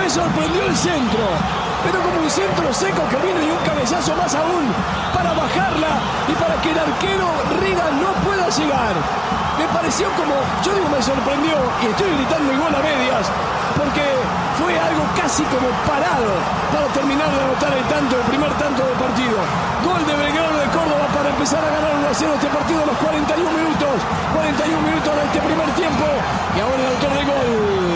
sorprendió el centro, pero como un centro seco que viene de un cabezazo más aún para bajarla y para que el arquero Riga no pueda llegar. Me pareció como, yo digo, me sorprendió y estoy gritando el gol a medias porque fue algo casi como parado para terminar de anotar el primer tanto del partido. Gol de Belgrano de Córdoba para empezar a ganar 1-0 este partido a los 41 minutos de este primer tiempo. Y ahora el autor del gol.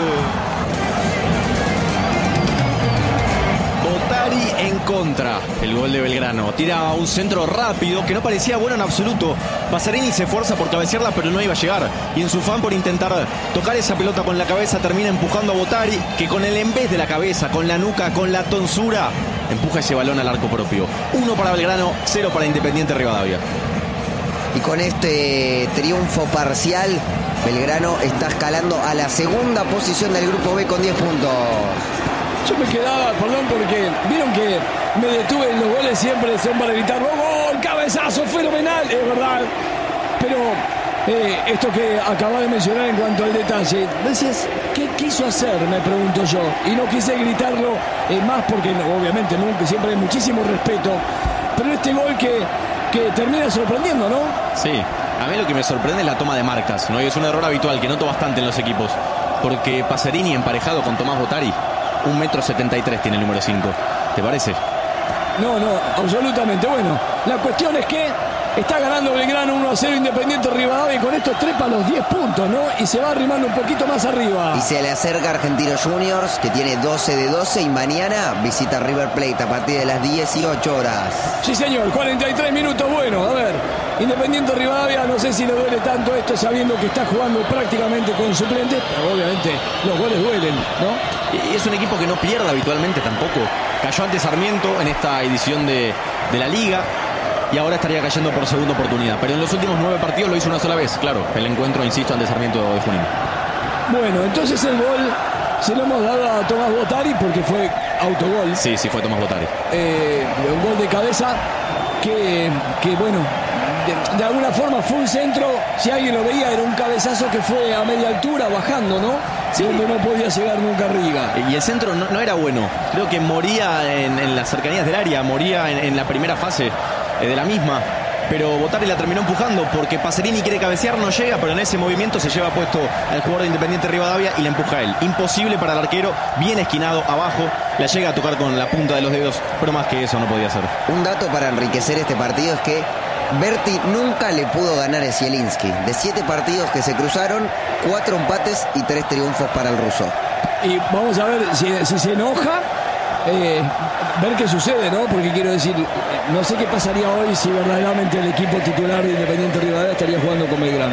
Bottari en contra, el gol de Belgrano. Tira un centro rápido que no parecía bueno en absoluto. Pasarini se esfuerza por cabecearla, pero no iba a llegar. Y en su afán por intentar tocar esa pelota con la cabeza, termina empujando a Bottari, que con el en vez de la cabeza, con la nuca, con la tonsura, empuja ese balón al arco propio. 1 para Belgrano, 0 para Independiente Rivadavia. Y con este triunfo parcial, Belgrano está escalando a la segunda posición del Grupo B con 10 puntos. Yo me quedaba, perdón, porque vieron que me detuve en los goles, siempre son para gritar gol, cabezazo, fenomenal, es verdad. Pero esto que acabas de mencionar en cuanto al detalle, decías, ¿qué quiso hacer? Me pregunto yo. Y no quise gritarlo más porque obviamente nunca, siempre hay muchísimo respeto. Pero este gol que termina sorprendiendo, ¿no? Sí, a mí lo que me sorprende es la toma de marcas, ¿no? Y es un error habitual que noto bastante en los equipos. Porque Pasarini emparejado con Tomás Bottari, 1,73 m tiene el número 5. ¿Te parece? No, absolutamente. Bueno, la cuestión es que está ganando Belgrano 1-0 Independiente Rivadavia y con esto trepa los 10 puntos, ¿no? Y se va arrimando un poquito más arriba. Y se le acerca Argentinos Juniors, que tiene 12 de 12 y mañana visita River Plate a partir de las 18 horas. Sí, señor, 43 minutos. Bueno, a ver, Independiente Rivadavia, no sé si le duele tanto esto sabiendo que está jugando prácticamente con suplentes, pero obviamente los goles duelen, ¿no? Y es un equipo que no pierde habitualmente tampoco. Cayó ante Sarmiento en esta edición de la Liga y ahora estaría cayendo por segunda oportunidad. Pero en los últimos 9 partidos lo hizo una sola vez, claro. El encuentro, insisto, ante Sarmiento de Junín. Bueno, entonces el gol se lo hemos dado a Tomás Bottari porque fue autogol. Sí, fue Tomás Bottari. Un gol de cabeza que bueno, de alguna forma fue un centro, si alguien lo veía, era un cabezazo que fue a media altura, bajando, ¿no? Sí. Donde no podía llegar nunca Riga. Y el centro no era bueno. Creo que moría en las cercanías del área, moría en la primera fase de la misma. Pero Bottari la terminó empujando porque Pasarini quiere cabecear, no llega, pero en ese movimiento se lleva puesto al jugador de Independiente Rivadavia y la empuja a él. Imposible para el arquero, bien esquinado, abajo, la llega a tocar con la punta de los dedos, pero más que eso no podía hacer. Un dato para enriquecer este partido es que Berti nunca le pudo ganar a Zielinski. De 7 partidos que se cruzaron, 4 empates y 3 triunfos para el ruso. Y vamos a ver si se enoja, ver qué sucede, ¿no? Porque quiero decir, no sé qué pasaría hoy si verdaderamente el equipo titular de Independiente Rivadavia estaría jugando con Belgrano.